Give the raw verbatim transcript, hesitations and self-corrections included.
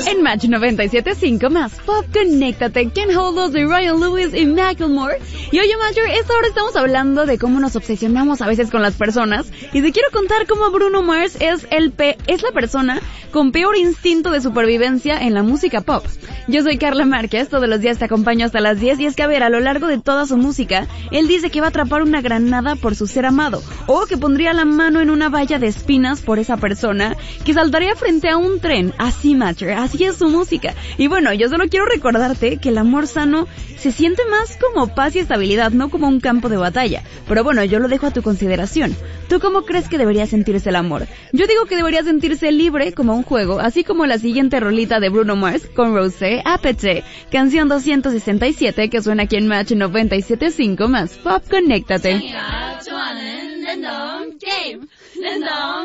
En Match noventa y siete punto cinco más Pop, conéctate. Can't Hold Us de Ryan Lewis y Macklemore. Y oye, Matcher, esta hora estamos hablando de cómo nos obsesionamos a veces con las personas. Y te quiero contar cómo Bruno Mars es el pe es la persona con peor instinto de supervivencia en la música pop. Yo soy Carla Márquez, todos los días te acompaño hasta las diez. Y es que, a ver, a lo largo de toda su música, él dice que va a atrapar una granada por su ser amado. O que pondría la mano en una valla de espinas por esa persona, que saltaría frente a un tren. Así, Matcher, así es su música. Y bueno, yo solo quiero recordarte que el amor sano se siente más como paz y estabilidad, no como un campo de batalla. Pero bueno, yo lo dejo a tu consideración. ¿Tú cómo crees que debería sentirse el amor? Yo digo que debería sentirse libre como un juego, así como la siguiente rolita de Bruno Mars con Rosé Apete, canción doscientos sesenta y siete que suena aquí en Match noventa y siete punto cinco más Pop, conéctate.